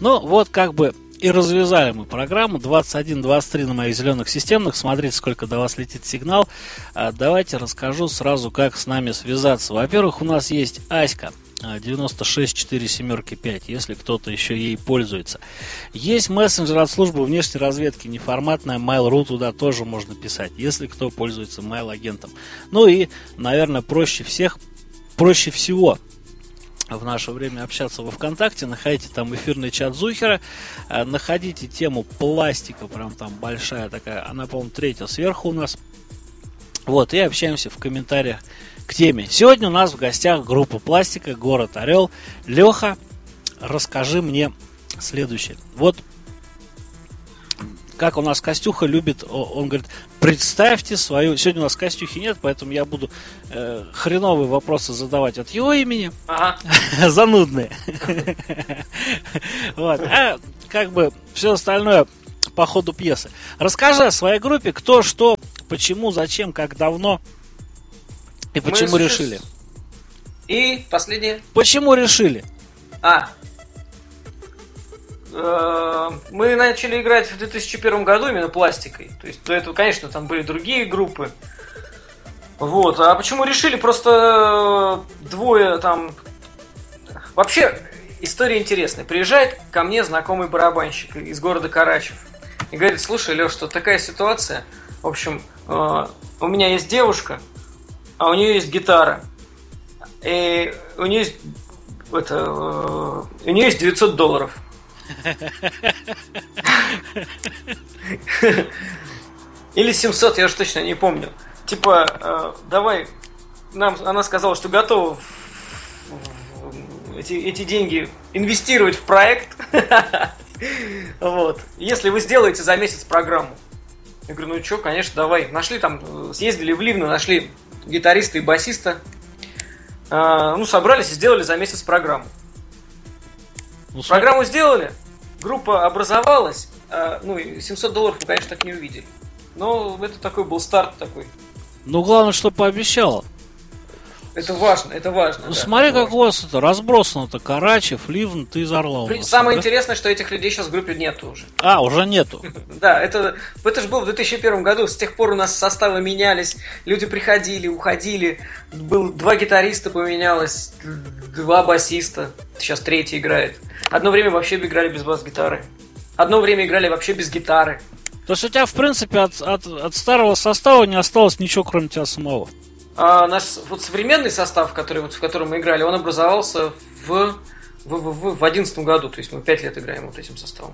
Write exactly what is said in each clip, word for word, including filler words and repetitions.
Ну, вот как бы и развязали мы программу. двадцать один двадцать три на моих зеленых системных. Смотрите, сколько до вас летит сигнал. А, давайте расскажу сразу, как с нами связаться. Во-первых, у нас есть Аська девяносто шесть четыре семь пять, если кто-то еще ей пользуется. Есть мессенджер от службы внешней разведки, неформатная, Mail.ru, туда тоже можно писать, если кто пользуется mail-агентом. Ну и, наверное, проще всех, проще всего в наше время общаться во ВКонтакте. Находите там эфирный чат Зухера, находите тему пластика, прям там большая такая, она, по-моему, третья сверху у нас. Вот, и общаемся в комментариях к теме. Сегодня у нас в гостях группа Пластика, город Орел. Леха, расскажи мне следующее. Вот как у нас Костюха любит, он говорит, представьте свою... Сегодня у нас Костюхи нет, поэтому я буду э, хреновые вопросы задавать от его имени. Ага. Занудные. Вот. А как бы все остальное по ходу пьесы. Расскажи о своей группе, кто, что, почему, зачем, как давно и почему Мы решили. И последнее. Почему решили? А. Мы начали играть в две тысячи первом году именно пластикой. То есть до этого, конечно, там были другие группы. Вот. А почему решили? Просто двое там... Вообще, история интересная. Приезжает ко мне знакомый барабанщик из города Карачев. И говорит, слушай, Леш, что такая ситуация. В общем, у меня есть девушка, а у нее есть гитара. И у нее есть... Это, у нее есть девятьсот долларов. Или семьсот, я уже точно не помню. Типа, э, давай, нам, она сказала, что готова эти, эти деньги инвестировать в проект. Вот. Если вы сделаете за месяц программу. Я говорю, ну что, конечно, давай. Нашли там, съездили в Ливно, нашли гитариста и басиста. Э, ну, собрались и сделали за месяц программу. Ну, программу сделали, группа образовалась, а, ну и семьсот долларов мы, конечно, так не увидели. Но это такой был старт такой. Ну, главное, что пообещала. Это важно, это важно. Ну, да, смотри, это как важно. У вас это разбросано-то. Карачев, Ливн, ты из Орла у нас. Самое да? интересное, что этих людей сейчас в группе нету уже. А, уже нету. Да, это, это же было в две тысячи первом году. С тех пор у нас составы менялись. Люди приходили, уходили. Был два гитариста поменялось, два басиста. Сейчас третий играет. Одно время вообще играли без бас-гитары. Одно время играли вообще без гитары. То есть у тебя, в принципе, от, от, от старого состава не осталось ничего, кроме тебя самого? А наш вот современный состав, который, вот, в котором мы играли, он образовался в в одиннадцатом году. То есть мы пять лет играем вот этим составом.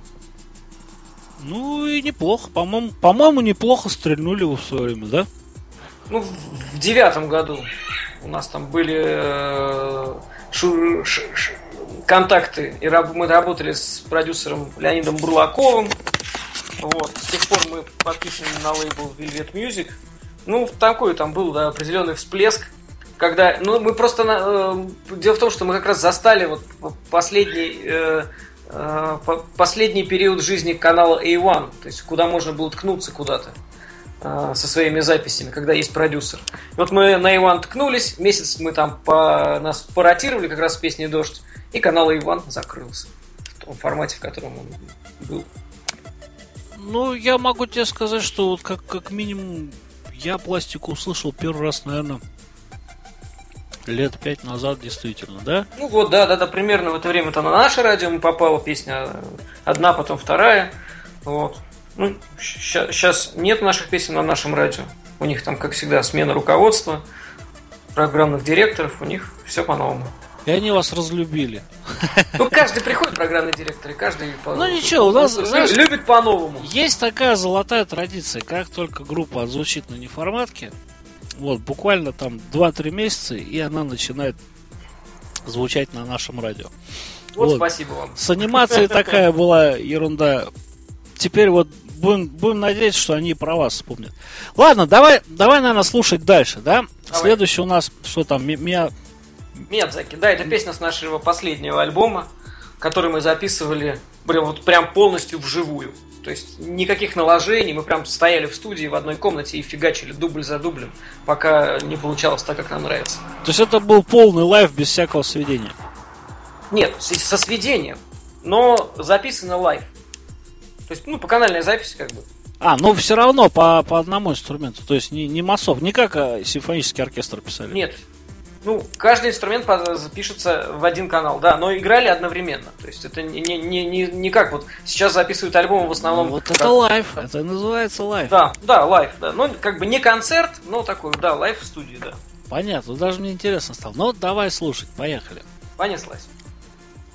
Ну и неплохо. По-моему, по-моему, неплохо стрельнули в свое время, да? Ну, в девятом году у нас там были э, шу, ш, ш, контакты, и раб, мы работали с продюсером Леонидом Бурлаковым. Вот. С тех пор мы подписаны на лейбл Velvet Music. Ну, такой там был, да, определенный всплеск, когда, ну, мы просто, э, дело в том, что мы как раз застали вот последний, э, э, последний период жизни канала эй один, то есть куда можно было ткнуться куда-то э, со своими записями, когда есть продюсер. И вот мы на эй один ткнулись, месяц мы там по, нас поротировали как раз с песней «Дождь», и канал эй один закрылся в том формате, в котором он был. Ну, я могу тебе сказать, что вот как, как минимум я пластику услышал первый раз, наверное, лет пять назад, действительно, да? Ну вот, да, да, да, примерно в это время там на наше радио попала песня одна, потом вторая. Вот. Ну, сейчас нет наших песен на нашем радио. У них там, как всегда, смена руководства, программных директоров, у них все по-новому. И они вас разлюбили. Ну, каждый приходит, программный директор, и каждый по- Ну ничего, у нас, знаешь, любит по-новому. Есть такая золотая традиция, как только группа отзвучит на неформатке, вот, буквально там два-три месяца, и она начинает звучать на нашем радио. Вот, вот. Спасибо вам. С анимацией такая была ерунда. Теперь вот будем, будем надеяться, что они про вас вспомнят. Ладно, давай, давай, наверное, слушать дальше, да? Давай. Следующий у нас, что там, Мия... Миядзаки, да, это песня с нашего последнего альбома, который мы записывали прям, вот, прям полностью вживую. То есть никаких наложений, мы прям стояли в студии в одной комнате и фигачили дубль за дублем, пока не получалось так, как нам нравится. То есть это был полный лайв без всякого сведения? Нет, со сведением. но записано лайв. То есть, ну, по канальной записи как бы. А, ну все равно по, по одному инструменту, то есть не, не массов, не как а, симфонический оркестр писали. Нет. Ну, каждый инструмент запишется в один канал, да, но играли одновременно. То есть это не, не, не, не, не как вот сейчас записывают альбомы в основном. Ну, вот как... это лайв, это называется лайв. Да, да, лайв, да. Ну, как бы не концерт, но такой, да, лайв в студии, да. Понятно, даже мне интересно стало. Ну, давай слушать, поехали. Понеслась.